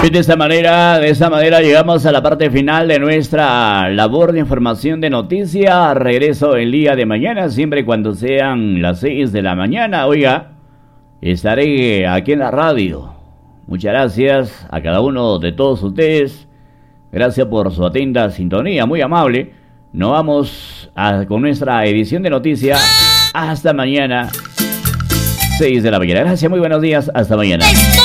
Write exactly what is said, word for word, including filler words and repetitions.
Y de esta manera, de esta manera llegamos a la parte final de nuestra labor de información de noticias. Regreso el día de mañana, siempre y cuando sean las seis de la mañana. Oiga, estaré aquí en la radio. Muchas gracias a cada uno de todos ustedes. Gracias por su atenta sintonía, muy amable. Nos vamos a, con nuestra edición de noticias. Hasta mañana, seis de la mañana. Gracias, muy buenos días. Hasta mañana.